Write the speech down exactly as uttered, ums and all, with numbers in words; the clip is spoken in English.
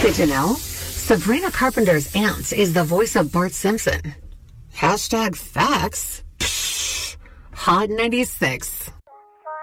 Did you know? Sabrina Carpenter's aunt is the voice of Bart Simpson. Hashtag facts. Psh, Hot ninety-six.